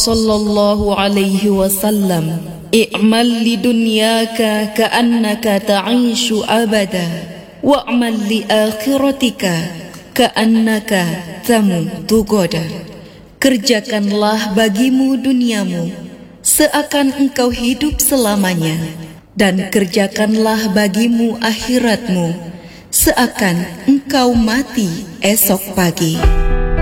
sallallahu alaihi wasallam, "I'mal li dunyaka ka'annaka ta'ishu abada, wa'mal li akhiratika ka'annaka tamutu goda." Kerjakanlah bagimu duniamu seakan engkau hidup selamanya, dan kerjakanlah bagimu akhiratmu seakan engkau mati esok pagi.